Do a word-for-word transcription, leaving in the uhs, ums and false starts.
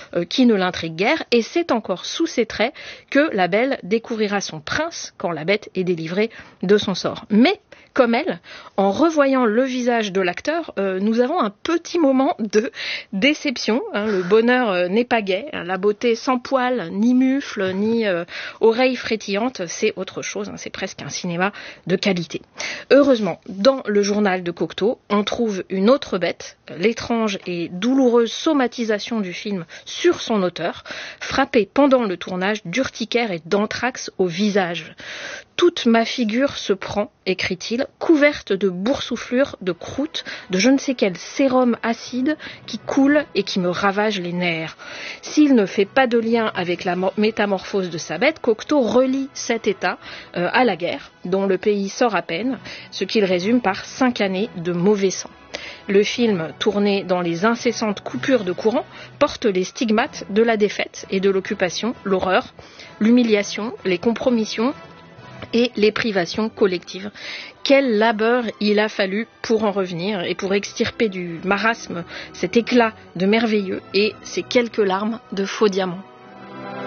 euh, qui ne l'intrigue guère, et c'est encore sous ses traits que la belle découvrira son prince quand la bête est délivrée de son sort. Mais comme elle, en revoyant le visage de l'acteur, euh, nous avons un petit moment de déception. Hein, le bonheur euh, n'est pas gai, hein, la beauté sans poils, ni mufles, ni euh, oreilles frétillantes, c'est autre chose, hein, c'est presque un cinéma de qualité. Heureusement, dans le journal de Cocteau, on trouve une autre bête, l'étrange et douloureuse somatisation du film sur son auteur, frappé pendant le tournage d'urticaire et d'anthrax au visage. Toute ma figure se prend, écrit-il, couverte de boursouflures, de croûtes, de je ne sais quel sérum acide qui coule et qui me ravage les nerfs. S'il ne fait pas de lien avec la métamorphose de sa bête, Cocteau relie cet état euh, à la guerre, dont le pays sort à peine, ce qu'il résume par cinq années de mauvais sang. Le film, tourné dans les incessantes coupures de courant, porte les stigmates de la défaite et de l'occupation, l'horreur, l'humiliation, les compromissions et les privations collectives. Quel labeur il a fallu pour en revenir et pour extirper du marasme cet éclat de merveilleux et ces quelques larmes de faux diamants.